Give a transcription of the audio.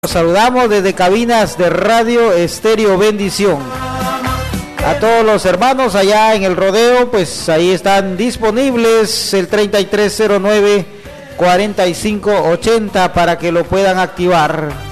Los saludamos desde cabinas de Radio Estéreo Bendición. A todos los hermanos allá en el rodeo, pues ahí están disponibles el 3309-4580 para que lo puedan activar.